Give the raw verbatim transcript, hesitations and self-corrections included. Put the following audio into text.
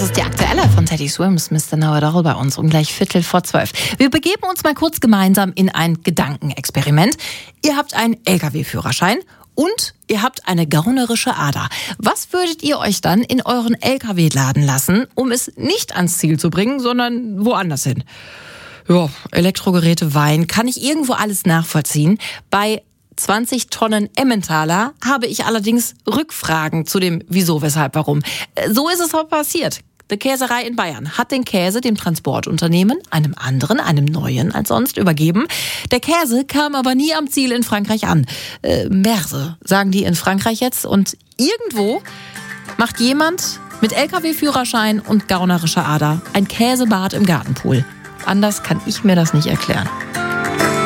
ist die aktuelle von Teddy Swims, Mister Know-it-all bei uns um gleich Viertel vor zwölf. Wir begeben uns mal kurz gemeinsam in ein Gedankenexperiment. Ihr habt einen L K W-Führerschein und ihr habt eine gaunerische Ader. Was würdet ihr euch dann in euren L K W laden lassen, um es nicht ans Ziel zu bringen, sondern woanders hin? Ja, Elektrogeräte, Wein, kann ich irgendwo alles nachvollziehen. Bei zwanzig Tonnen Emmentaler habe ich allerdings Rückfragen zu dem Wieso, Weshalb, Warum. So ist es aber passiert. Die Käserei in Bayern hat den Käse dem Transportunternehmen, einem anderen, einem neuen als sonst, übergeben. Der Käse kam aber nie am Ziel in Frankreich an. Äh, Merse, sagen die in Frankreich jetzt. Und irgendwo macht jemand mit L K W-Führerschein und gaunerischer Ader ein Käsebad im Gartenpool. Anders kann ich mir das nicht erklären.